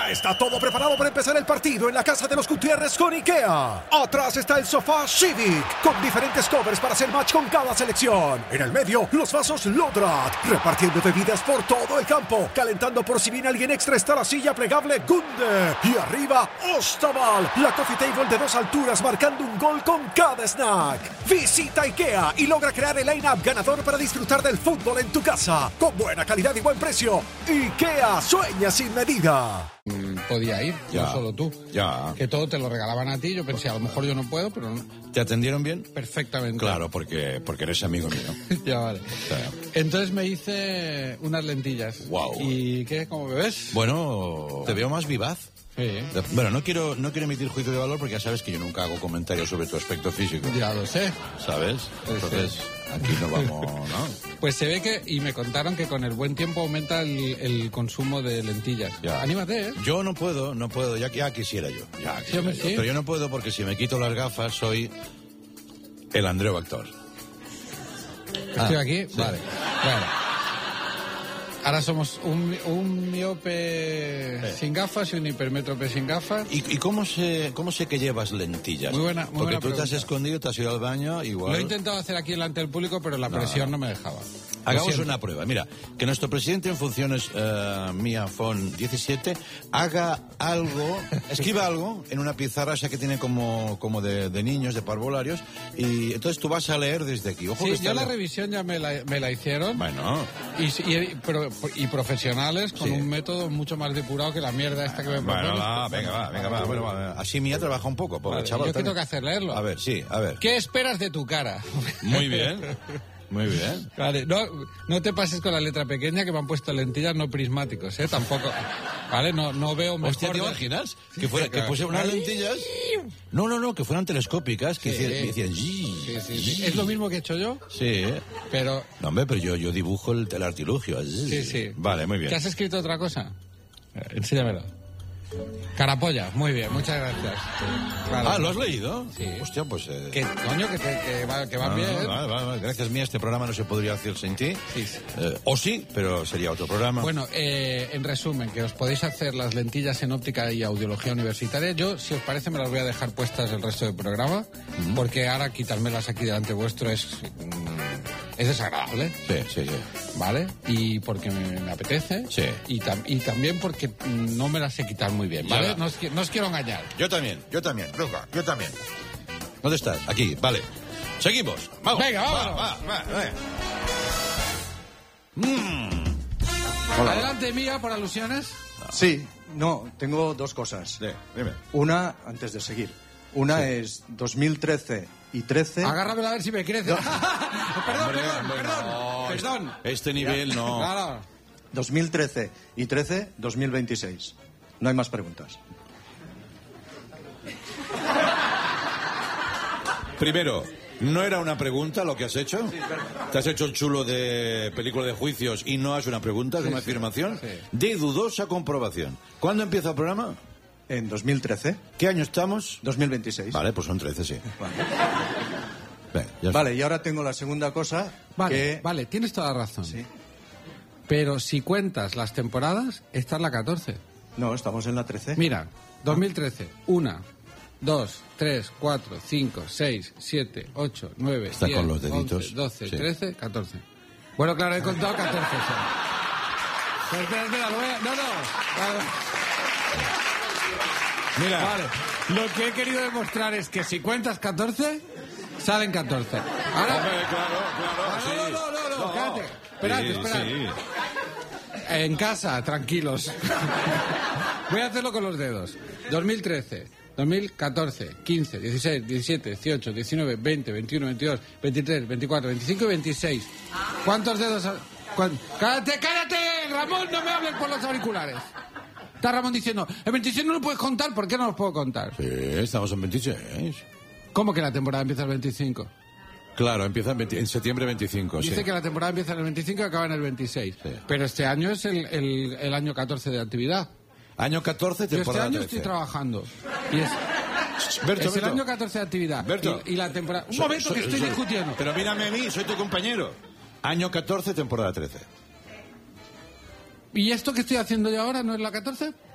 Ya está todo preparado para empezar el partido en la casa de los Gutiérrez con IKEA. Atrás está el sofá Civic, con diferentes covers para hacer match con cada selección. En el medio, los vasos Lodrat, repartiendo bebidas por todo el campo. Calentando por si viene alguien extra está la silla plegable Gunde. Y arriba, Ostaval, la coffee table de 2 alturas marcando un gol con cada snack. Visita IKEA y logra crear el line-up ganador para disfrutar del fútbol en tu casa. Con buena calidad y buen precio. IKEA, sueña sin medida. Podía ir, Ya. no solo tú. Ya. Que todo te lo regalaban a ti. Yo pensé, a lo mejor yo no puedo, pero no. ¿Te atendieron bien? Perfectamente. Claro, porque eres amigo mío. Ya vale. Claro. Entonces me hice unas lentillas. Guau. ¿Y qué? ¿Cómo me ves? Bueno, te veo más vivaz. Sí. Bueno, no quiero emitir juicio de valor porque ya sabes que yo nunca hago comentarios sobre tu aspecto físico. Ya lo sé. ¿Sabes? Entonces, aquí no vamos, ¿no? Pues se ve que, y me contaron que con el buen tiempo aumenta el consumo de lentillas. Ya. Anímate, ¿eh? Yo no puedo, ya quisiera yo. Ya quisiera hombre, yo. sí. Pero yo no puedo porque si me quito las gafas soy el Andreu actor. Estoy aquí. sí. Vale. Bueno. Ahora somos un miope sin gafas y un hipermétrope sin gafas. ¿Y cómo sé que llevas lentillas? Muy buena Porque buena tú te has pregunta. escondido, te has ido al baño, igual. Lo he intentado hacer aquí delante del público, pero la presión no me dejaba. Lo Hagamos siento. una prueba. Mira, que nuestro presidente en funciones, Mia Fon 17, haga algo, escriba algo en una pizarra esa que tiene como de niños, de parvularios, y entonces tú vas a leer desde aquí. Ojo que Sí, está yo la revisión ya me la hicieron. Bueno, Y profesionales con Sí. un método mucho más depurado que la mierda esta que me propones. venga, va. Bueno, va. Así Mia trabaja un poco, pobre Vale, chaval. ¿yo qué también. tengo que hacer? ¿Leerlo? A ver, sí, a ver. ¿Qué esperas de tu cara? Muy bien, muy bien. Vale, no te pases con la letra pequeña que me han puesto lentillas no prismáticos, ¿eh? Tampoco. Vale, no veo mejor. Hostia, ¿te imaginas? Que pusiera unas lentillas... No, que fueran telescópicas, que Sí. hicieran... Sí. Es lo mismo que he hecho yo, Sí, pero... No, hombre, pero yo dibujo el artilugio. Sí. Vale, muy bien. ¿Te has escrito otra cosa? Enséñamelo. Carapolla, muy bien, muchas gracias. Claro. ¿Lo has leído? Sí. Hostia, pues... Que coño, que va bien. Vale. Gracias, Mía, este programa no se podría hacer sin ti. Sí. O sí, pero sería otro programa. Bueno, en resumen, que os podéis hacer las lentillas en óptica y audiología universitaria. Yo, si os parece, me las voy a dejar puestas el resto del programa, porque ahora quitármelas aquí delante vuestro es desagradable, Sí. ¿vale? Y porque me apetece, Sí. y también porque no me las sé quitar muy bien, ¿vale? Ya. No os quiero engañar. Yo también, Luca, yo también. ¿Dónde estás? Aquí, vale. Seguimos. Vamos. Venga, vámonos. Va. Adelante, Mía, por alusiones. Sí, no, tengo dos cosas. Sí, dime. Una, antes de seguir, una es 2013 y 13. Agárramela a ver si me crece. No, Perdón. Este nivel no. Claro. 2013 y 13, 2026. No hay más preguntas. Primero, ¿no era una pregunta lo que has hecho? ¿Te has hecho el chulo de película de juicios y no has una pregunta, es una afirmación? Sí. De dudosa comprobación. ¿Cuándo empieza el programa? En 2013, ¿Qué año estamos? 2026. Vale, pues son 13, sí. Vale. Venga, ya está. Vale, y ahora tengo la segunda cosa. que... Vale, tienes toda la razón. Sí. Pero si cuentas las temporadas, esta es la 14. No, estamos en la 13. Mira, 2013, 1, 2, 3, 4, 5, 6, 7, 8, 9, Está 10, con los deditos. 11, 12, Sí. 13, 14. Bueno, claro, he contado 14. Pero espera, lo voy a... No. Mira, Vale, lo que he querido demostrar es que si cuentas 14, salen 14. Ahora... hombre, claro, sí. No, espérate. Esperad. Sí. En casa, tranquilos. Voy a hacerlo con los dedos. 2013, 2014, 15, 16, 17, 18, 19, 20, 21, 22, 23, 24, 25 y 26. ¿Cuántos dedos? ¡Cállate! Ramón, no me hables por los auriculares. Está Ramón diciendo, el 26 no lo puedes contar, ¿por qué no lo puedo contar? Sí, estamos en 26. ¿Cómo que la temporada empieza el 25? Claro, empieza en septiembre 25, Dice sí. que la temporada empieza en el 25 y acaba en el 26. Sí. Pero este año es el año 14 de actividad. Año 14, Yo este temporada año 13. estoy trabajando. Y es Berto, el año 14 de actividad. Berto. Y la temporada... Un momento que estoy discutiendo. Pero mírame a mí, soy tu compañero. Año 14, temporada 13. ¿Y esto que estoy haciendo yo ahora no es la 14?